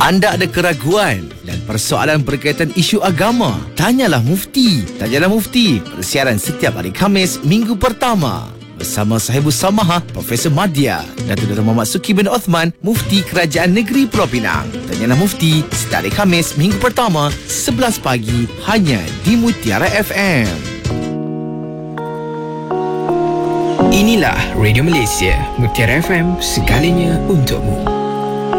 Anda ada keraguan dan persoalan berkaitan isu agama? Tanyalah Mufti. Tanyalah Mufti. Persiaran setiap hari Khamis, minggu pertama. Bersama Sahibus Samaha, Profesor Madya, Datuk Dr. Muhammad Suki bin Osman, Mufti Kerajaan Negeri Pulau Pinang. Tanyalah Mufti, setiap hari Khamis, minggu pertama, 11 pagi, hanya di Mutiara FM. Inilah Radio Malaysia, Mutiara FM, segalanya untukmu.